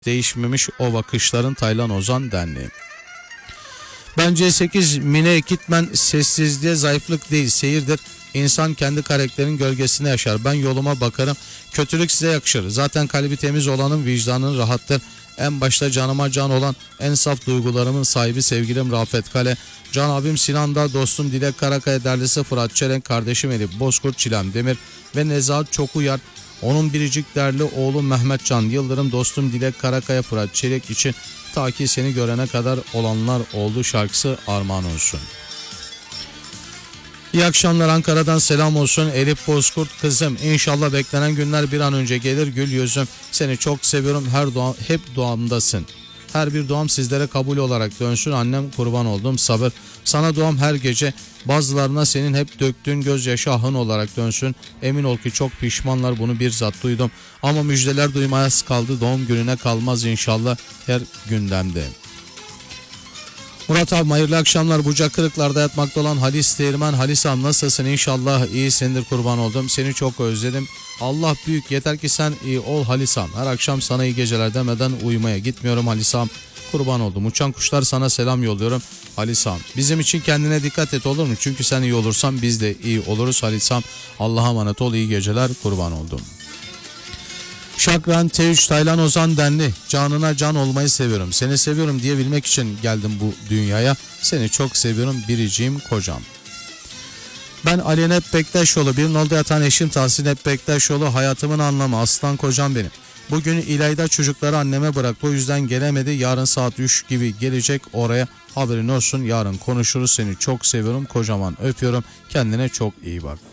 değişmemiş o vakışların Taylan Ozan Derneği. Bence 8 Mine Ekitmen sessizliğe zayıflık değil seyirdir. İnsan kendi karakterinin gölgesinde yaşar. Ben yoluma bakarım. Kötülük size yakışır. Zaten kalbi temiz olanın vicdanının rahattır. En başta canıma can olan en saf duygularımın sahibi sevgilim Rafet Kale. Can abim Sinan Dağ, dostum Dilek Karakaya, derlisi Fırat Çelenk, kardeşim Elif Bozkurt, Çilem Demir ve Nezahat Çokuyar. Onun biricik değerli oğlu Mehmet Can Yıldırım, dostum Dilek Karakaya, Fırat Çelenk için ta ki seni görene kadar olanlar oldu şarkısı armağan olsun. İyi akşamlar, Ankara'dan selam olsun Elif Bozkurt kızım. İnşallah beklenen günler bir an önce gelir gül yüzüm. Seni çok seviyorum, hep duamdasın. Her bir duam sizlere kabul olarak dönsün. Annem kurban oldum sabır. Sana duam her gece, bazılarına senin hep döktüğün gözyaşı ahın olarak dönsün. Emin ol ki çok pişmanlar, bunu bizzat duydum. Ama müjdeler duymaya kaldı, doğum gününe kalmaz inşallah her gündemde. Murat abi hayırlı akşamlar. Bucak Kırıklar'da yatmakta olan Halis Değirmen. Halisam nasılsın? İnşallah iyisindir, kurban oldum. Seni çok özledim. Allah büyük, yeter ki sen iyi ol Halisam. Her akşam sana iyi geceler demeden uyumaya gitmiyorum Halisam. Kurban oldum. Uçan kuşlar sana selam yolluyorum Halisam. Bizim için kendine dikkat et, olur mu? Çünkü sen iyi olursan biz de iyi oluruz Halisam. Allah'a emanet ol, iyi geceler, kurban oldum. Şakran T3 Taylan Ozan Denli. Canına can olmayı seviyorum. Seni seviyorum diyebilmek için geldim bu dünyaya. Seni çok seviyorum biriciğim kocam. Ben Ali Nep Bektaşoğlu. Bir nolda yatan eşim Tahsin Nep Bektaşoğlu. Hayatımın anlamı, aslan kocam benim. Bugün İlayda çocukları anneme bıraktı. O yüzden gelemedi. Yarın saat 3 gibi gelecek oraya. Haberin olsun, yarın konuşuruz. Seni çok seviyorum, kocaman öpüyorum. Kendine çok iyi bak.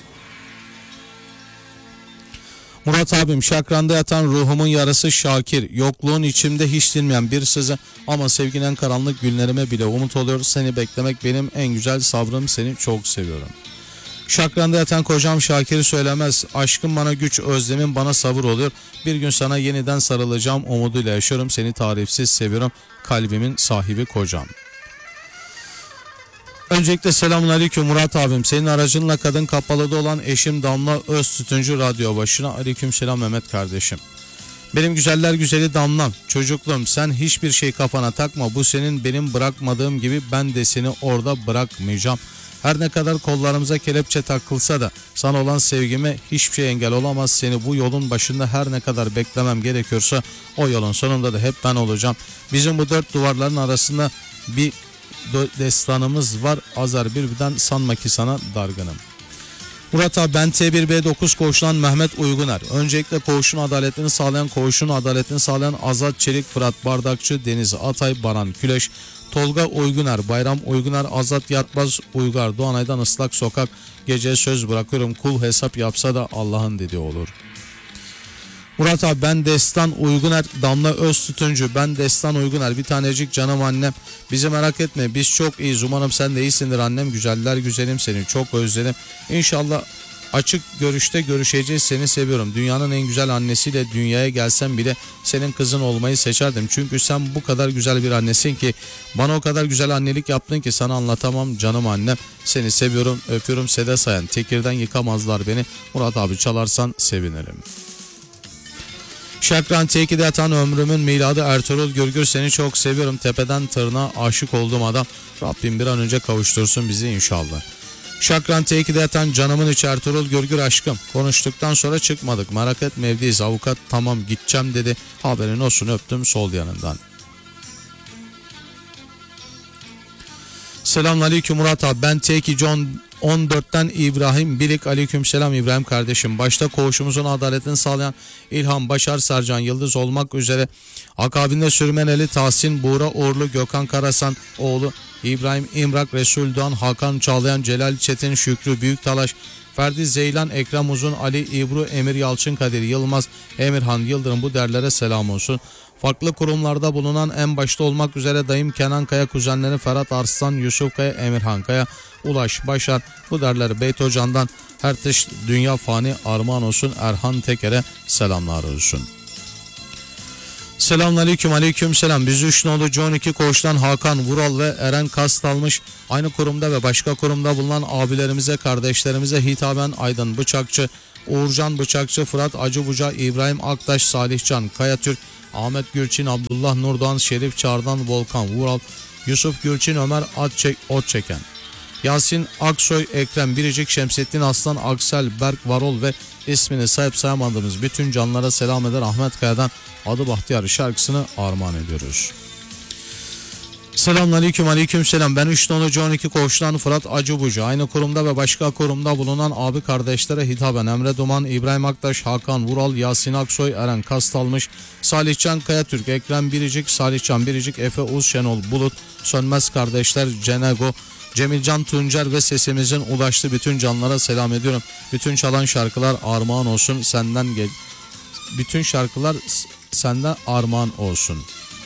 Murat abim, Şakran'da yatan ruhumun yarısı Şakir. Yokluğun içimde hiç dinmeyen bir sızı, ama sevginin karanlık günlerime bile umut oluyor. Seni beklemek benim en güzel sabrım, seni çok seviyorum. Şakran'da yatan kocam Şakir'i söylemez. Aşkım bana güç, özlemin bana sabır oluyor. Bir gün sana yeniden sarılacağım umuduyla yaşıyorum. Seni tarifsiz seviyorum. Kalbimin sahibi kocam. Öncelikle selamünaleyküm Murat abim. Senin aracınla Kadın Kapalı'da olan eşim Damla Öztütüncü radyo başına. Aleykümselam Mehmet kardeşim. Benim güzeller güzeli Damlam, çocukluğum, sen hiçbir şey kafana takma. Bu senin benim bırakmadığım gibi ben de seni orada bırakmayacağım. Her ne kadar kollarımıza kelepçe takılsa da sana olan sevgime hiçbir şey engel olamaz. Seni bu yolun başında her ne kadar beklemem gerekiyorsa o yolun sonunda da hep ben olacağım. Bizim bu dört duvarların arasında bir destanımız var. Azar birbirden, sanma ki sana dargınım. Murat abi, ben T1B9 koğuşundan Mehmet Uyguner. Öncelikle koğuşun adaletini sağlayan Azat Çelik, Fırat Bardakçı, Deniz Atay, Baran Küleş, Tolga Uyguner, Bayram Uyguner, Azat Yatmaz Uygar, Doğanay'dan Islak Sokak. Gece söz bırakıyorum, kul hesap yapsa da Allah'ın dediği olur. Murat abi, ben Destan Uyguner, Damla Öztütüncü. Ben Destan Uyguner, bir tanecik canım annem. Bizi merak etme, biz çok iyiyiz. Umarım sen de iyisindir annem. Güzeller güzelim, seni çok özledim. İnşallah açık görüşte görüşeceğiz, seni seviyorum. Dünyanın en güzel annesiyle dünyaya gelsem bile senin kızın olmayı seçerdim. Çünkü sen bu kadar güzel bir annesin ki, bana o kadar güzel annelik yaptın ki sana anlatamam canım annem. Seni seviyorum, öpüyorum. Seda Sayan, Tekir'den yıkamazlar beni. Murat abi, çalarsan sevinirim. Şakran T2'de yatan ömrümün miladı Ertuğrul Gürgür, seni çok seviyorum. Tepeden tırnağa aşık olduğum adam. Rabbim bir an önce kavuştursun bizi inşallah. Şakran T2'de yatan canımın içi Ertuğrul Gürgür, aşkım. Konuştuktan sonra çıkmadık, merak etme evdeyiz. Avukat tamam gideceğim dedi. Haberin olsun, öptüm sol yanından. Selamünaleyküm Murat abi, ben T2 John 14'ten İbrahim Bilik. Aleykümselam İbrahim kardeşim. Başta koğuşumuzun adaletini sağlayan İlhan Başar, Sercan Yıldız olmak üzere akabinde Sürmeneli, Tahsin Buğra Uğurlu, Gökhan Karasan oğlu İbrahim İmrak, Resul Doğan, Hakan Çağlayan, Celal Çetin, Şükrü Büyüktalaş, Ferdi Zeylan, Ekrem Uzun, Ali İbru, Emir Yalçın, Kadir Yılmaz, Emirhan Yıldırım, bu derlere selam olsun. Farklı kurumlarda bulunan, en başta olmak üzere dayım Kenan Kaya, kuzenleri Ferhat Arslan, Yusuf Kaya, Emirhan Kaya, Ulaş Başar, bu derler Beyt Hoca'ndan her tış dünya fani armağan olsun. Erhan Teker'e selamlar olsun. Selamünaleyküm, aleykümselam. Biz Üçnoğlu John 2 koğuştan Hakan Vural ve Eren Kastalmış, aynı kurumda ve başka kurumda bulunan abilerimize, kardeşlerimize hitaben Aydın Bıçakçı, Uğurcan Bıçakçı, Fırat Acıbuca, İbrahim Aktaş, Salihcan Kayatürk, Ahmet Gülçin, Abdullah Nurdoğan, Şerif Çağrı'dan Volkan Vural, Yusuf Gülçin, Ömer Otçeken, Yasin Aksoy, Ekrem Biricik, Şemsettin Aslan, Aksel Berk Varol ve ismini sayıp sayamadığımız bütün canlara selam eder. Ahmet Kaya'dan Adı Bahtiyar şarkısını armağan ediyoruz. Selamünaleyküm, aleykümselam. Ben 3 Donucu 12 Koğuş'tan Fırat Acıbucu. Aynı kurumda ve başka kurumda bulunan abi kardeşlere hitaben Emre Duman, İbrahim Aktaş, Hakan Vural, Yasin Aksoy, Eren Kastalmış, Salihcan Kayatürk, Ekrem Biricik, Salihcan Biricik, Efe Uz, Şenol Bulut, Sönmez kardeşler, Cenego, Cemilcan Tuncer ve sesimizin ulaştığı bütün canlara selam ediyorum. Bütün çalan şarkılar armağan olsun senden bütün şarkılar senden armağan olsun.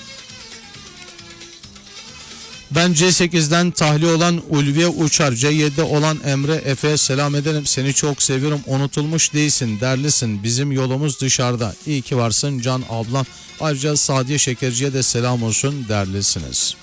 Ben C8'den tahliye olan Ulviye Uçar, C7'de olan Emre Efe'ye selam ederim. Seni çok seviyorum, unutulmuş değilsin, derlisin, bizim yolumuz dışarıda. İyi ki varsın Can ablam. Ayrıca Sadiye Şekerci'ye de selam olsun, derlisiniz.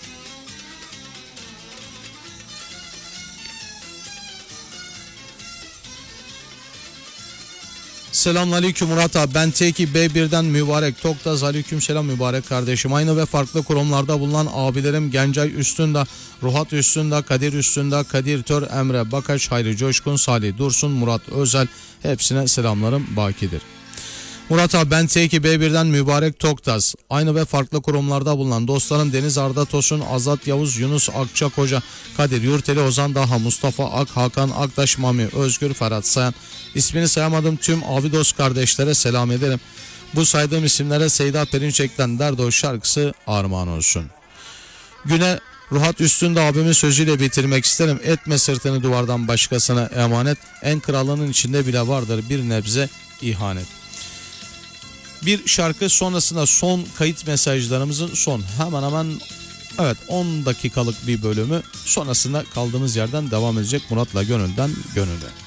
Selamünaleyküm Murat abi. Ben T2 B1'den Mübarek Toktaz. Aleykümselam mübarek kardeşim. Aynı ve farklı kurumlarda bulunan abilerim Gencay Üstünde, Ruhat Üstünde, Kadir Üstünde, Kadir Tör, Emre Bakaç, Hayri Coşkun, Salih Dursun, Murat Özel, hepsine selamlarım bakidir. Murat abi, ben T2 B1'den Mübarek Toktaz. Aynı ve farklı kurumlarda bulunan dostlarım Deniz Arda Tosun, Azat Yavuz, Yunus Akçakoca, Kadir Yurteli, Ozan Daha, Mustafa Ak, Hakan Aktaş, Mami Özgür, Ferhat Sayan, ismini sayamadığım tüm abi dost kardeşlere selam ederim. Bu saydığım isimlere Seyda Perinçek'ten Derdo şarkısı armağan olsun. Güne Ruhat Üstünde abimin sözüyle bitirmek isterim. Etme sırtını duvardan başkasına emanet, en kralının içinde bile vardır bir nebze ihanet. Bir şarkı sonrasında son kayıt mesajlarımızın hemen 10 dakikalık bir bölümü, sonrasında kaldığımız yerden devam edecek Murat'la Gönül'den Gönül'e.